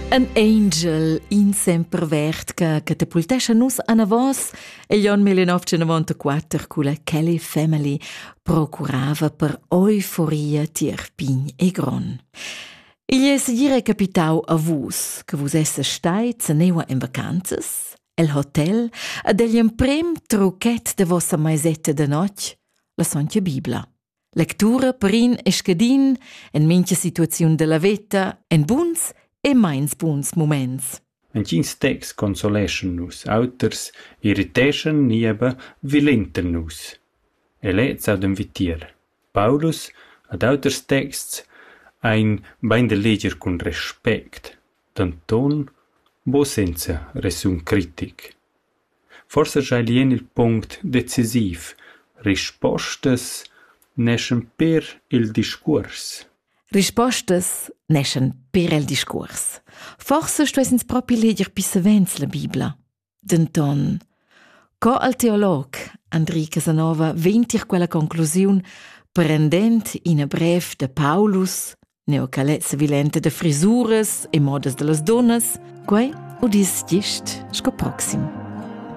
Un angel in sempervert che catapultescha nus anavos e gli anni 1994 con la Kelly Family procurava per euforia tier pign e gron. Il è dire capitau a vus che vus esse stai zaneua in vacanzas, el hotel, ad egli prem truchet de vossa maisetta de noc, la Sontia Bibla. Lectura perin e scadin, en mincha situaziun de la veta, en buns e meins buns moments. Encins text consolation nus, auters irritation nieba vilenten nus. E lez ad invitier. Paulus ad auters texts ein bain de leger cun respect, d'anton bo senza resum critic. Forse schailien il punct decisiv, rispostas neschen per il discurs. Rispostas neschen per il discurs. Forse stuessens propi leger pisavents la Bibla. Denton, co al teolog Andrei Casanova ventir quella conclusiun prendent in a brev de Paulus, neocalezza vilente de frisuras e modas de las donnas, quei udis gist sco proxim.